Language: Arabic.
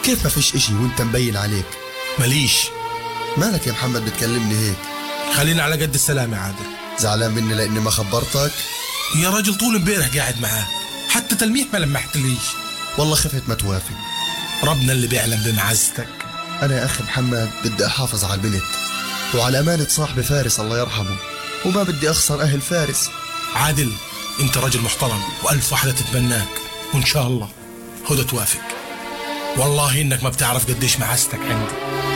كيف ما فيش اشي وانت مبين عليك؟ ماليش. مالك يا محمد بتكلمني هيك؟ خلينا على قد السلامة يا عادل. زعلان مني لاني ما خبرتك؟ يا راجل طول امبارح قاعد معاه، حتى تلميح ما لمحتليش. والله خفت ما توافق. ربنا اللي بيعلم بمعزتك. انا يا اخي محمد بدي احافظ على البنت وعلى امانة صاحبي فارس الله يرحمه، وما بدي اخسر اهل فارس. عادل انت راجل محترم والف واحدة تتمناك، وان شاء الله هدى توافق. والله انك ما بتعرف قديش معزتك عندي.